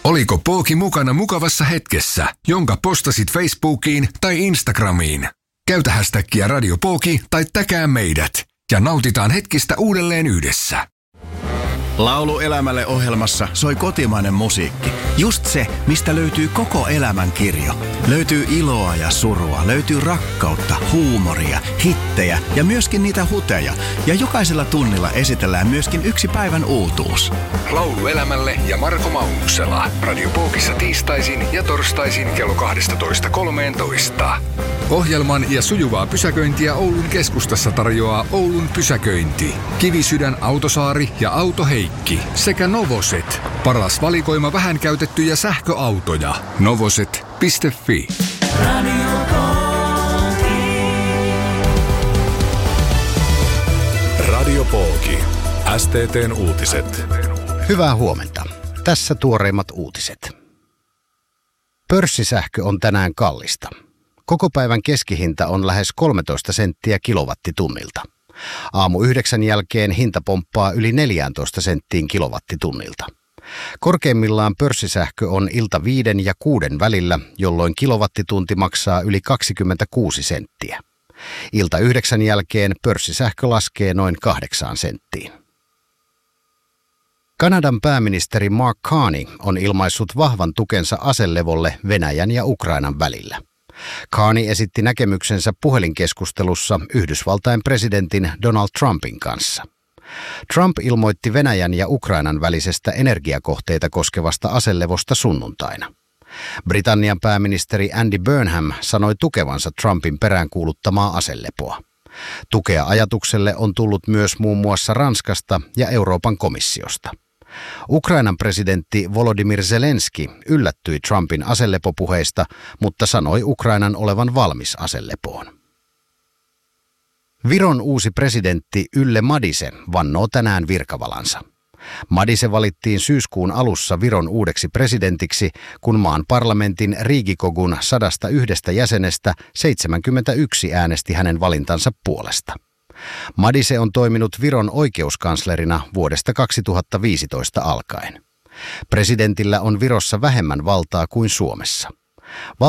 Oliko Pooki mukana mukavassa hetkessä, jonka postasit Facebookiin tai Instagramiin? Käytä hashtagia Radio Pooki tai tägää meidät ja nautitaan hetkistä uudelleen yhdessä. Laulu elämälle -ohjelmassa soi kotimainen musiikki. Just se, mistä löytyy koko elämän kirjo. Löytyy iloa ja surua, löytyy rakkautta, huumoria, hittejä ja myöskin niitä huteja. Ja jokaisella tunnilla esitellään myöskin yksi päivän uutuus. Laulu elämälle ja Marko Maunuksela. Radio Pookissa tiistaisin ja torstaisin kello 12.13. Ohjelman ja sujuvaa pysäköintiä Oulun keskustassa tarjoaa Oulun pysäköinti, Kivisydän Autosaari ja Auto Heikki sekä Novoset. Paras valikoima vähän käytettyjä sähköautoja. Novoset.fi. Radio Pooki. STT:n uutiset. Hyvää huomenta. Tässä tuoreimmat uutiset. Pörssisähkö on tänään kallista. Koko päivän keskihinta on lähes 13 senttiä kilowattitunnilta. Aamu 9 jälkeen hinta pomppaa yli 14 senttiin kilowattitunnilta. Korkeimmillaan pörssisähkö on ilta 5 ja 6 välillä, jolloin kilowattitunti maksaa yli 26 senttiä. Ilta 9 jälkeen pörssisähkö laskee noin 8 senttiin. Kanadan pääministeri Mark Carney on ilmaissut vahvan tukensa aselevolle Venäjän ja Ukrainan välillä. Carney esitti näkemyksensä puhelinkeskustelussa Yhdysvaltain presidentin Donald Trumpin kanssa. Trump ilmoitti Venäjän ja Ukrainan välisestä energiakohteita koskevasta aselevosta sunnuntaina. Britannian pääministeri Andy Burnham sanoi tukevansa Trumpin peräänkuuluttamaa aselepoa. Tukea ajatukselle on tullut myös muun muassa Ranskasta ja Euroopan komissiosta. Ukrainan presidentti Volodymyr Zelenski yllättyi Trumpin aselepopuheista, mutta sanoi Ukrainan olevan valmis aselepoon. Viron uusi presidentti Yle Madise vannoo tänään virkavalansa. Madise valittiin syyskuun alussa Viron uudeksi presidentiksi, kun maan parlamentin Riigikogun 101 jäsenestä 71 äänesti hänen valintansa puolesta. Madise on toiminut Viron oikeuskanslerina vuodesta 2015 alkaen. Presidentillä on Virossa vähemmän valtaa kuin Suomessa.